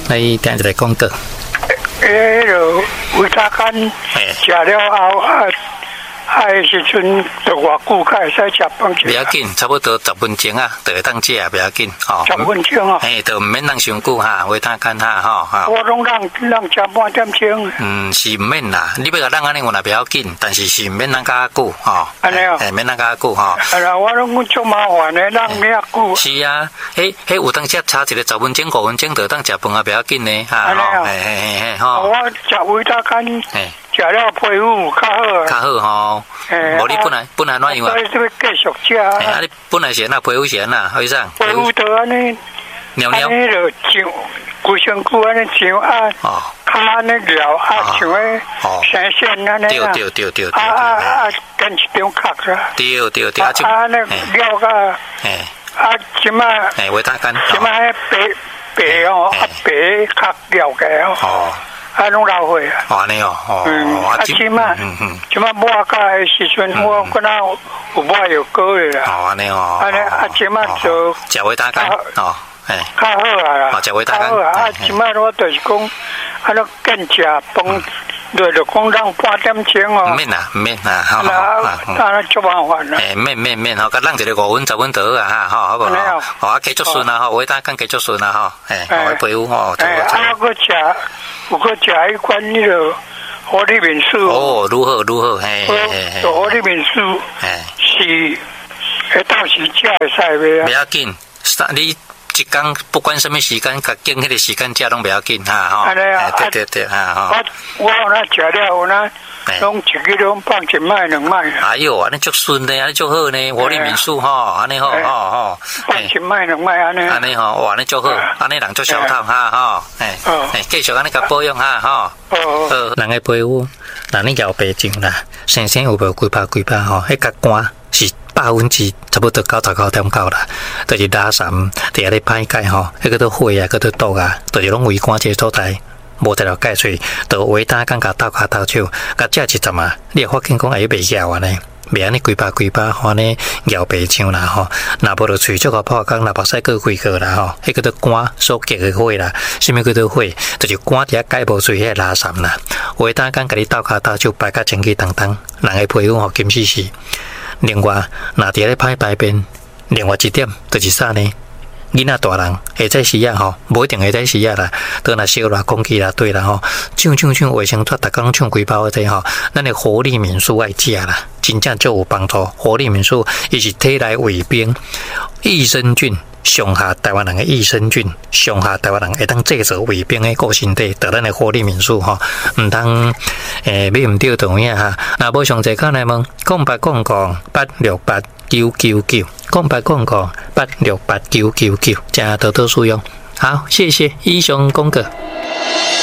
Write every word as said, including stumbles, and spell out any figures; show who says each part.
Speaker 1: 你听一个广告。
Speaker 2: 诶，就维他干食了后啊。啊，时阵就偌久才会使食饭吃。
Speaker 1: 不要紧，差不多十分钟啊，就会当食啊，不要紧吼。
Speaker 2: 十分钟啊。
Speaker 1: 嘿，就唔免当伤久哈，维他看哈吼哈。
Speaker 2: 我拢让让食半点钟。
Speaker 1: 嗯，是唔免啦，你要甲咱安尼我也不要紧，但是是唔免咱加久吼。
Speaker 2: 安尼哦。
Speaker 1: 嘿，免咱加久吼。
Speaker 2: 啊啦，我拢讲足麻烦的，让遐久。
Speaker 1: 是啊，迄迄有当时差一个十分钟、五分钟，就当食饭啊，不要紧呢哈。
Speaker 2: 安尼哦。
Speaker 1: 嘿嘿嘿嘿吼。
Speaker 2: 我食维他干。嘿。食了皮肤较好。较
Speaker 1: 好吼。无你本来本来哪样啊？
Speaker 2: 所以要继续食。
Speaker 1: 哎，啊你本来是那皮肤是安那，医生？
Speaker 2: 皮肤就安尼，
Speaker 1: 尿尿，
Speaker 2: 安尼就像规身躯安尼像啊，脚安尼撩啊，像迄闪闪安尼
Speaker 1: 啊。对对对对对。
Speaker 2: 啊啊啊，跟一张壳啦。
Speaker 1: 对对对。
Speaker 2: 啊啊，安尼撩个。哎。啊，即马。
Speaker 1: 哎，维他干。
Speaker 2: 即马迄白白哦，啊白壳撩个哦。啊，拢老岁啊！
Speaker 1: 哦，安尼哦，哦，
Speaker 2: 嗯，啊，即马，嗯嗯，即马抹甲的时阵，我敢若有抹药膏的啦。
Speaker 1: 哦，安尼哦，
Speaker 2: 安尼啊，即马就
Speaker 1: 食维他干，哦，哎，
Speaker 2: 较好啊啦，
Speaker 1: 哦，食维他干，
Speaker 2: 啊，即马我就是讲，啊，那更食饭，就就讲让半点钟哦。
Speaker 1: 免啦，免啦，好，
Speaker 2: 啊，那足麻烦啦。
Speaker 1: 哎，免免免，吼，甲咱一个五分十分得啊，哈，好，好不好？好啊，继续顺啊，吼，维他干继续顺啊，吼，哎，我皮肤吼，
Speaker 2: 哎，啊，我食。有个食一款迄个活力敏素
Speaker 1: 哦，如何如何？嘿嘿
Speaker 2: 嘿，活力敏素，哎，是，会到时食会使袂啊？
Speaker 1: 不要紧，你一天不管什么时间，甲经迄个时间食拢不要紧哈吼。
Speaker 2: 安尼啊，
Speaker 1: 对对对哈吼。
Speaker 2: 我我那食了，我那拢一个拢放一麦两麦。
Speaker 1: 哎呦，安尼足顺的，安尼足好呢，活力敏素吼，安尼好吼吼。
Speaker 2: 放一麦两麦安尼。
Speaker 1: 安尼吼，哇，安尼足好，安尼人足消透哈吼。哎，哎，继续安尼甲保养哈吼。哦。人的皮肤，那你摇白净啦，生生有无几拍几拍吼，迄甲干是百分之差不多九十九点九啦，就是拉衫伫遐咧歹解吼，迄个都火啊，个都毒啊，就是拢围关这所在。无得了解水，就维他干甲倒骹倒手，甲食一阵啊，你会发现讲会袂咬安尼，袂安尼规巴规巴安尼咬白像啦吼，若无就喙足个破工，若目屎过几个啦吼，迄个都肝所结的火啦，什么叫做火？就是肝伫遐解无水迄拉衫啦，维他干甲你倒骹倒手排甲清气当当，人的皮肤吼金死死。另外，若伫咧歹排便，另外一点就是啥呢？囡仔大人会在时啊吼，无一定会在时啊啦，倒若烧啦、空气啦、对啦吼，唱唱唱卫生纸，逐工唱几包的吼，咱的活力敏素爱食啦，真正就有帮助。活力敏素伊是体内卫兵益生菌，上下台湾人的益生菌，上下台湾人会当制造卫兵的个身体，得咱的活力敏素吼，毋通诶买毋对同样哈。若无详细看来问，空八空空八六八九九九，空八空空八六八九九九，加多多使用。好，谢谢医生公哥。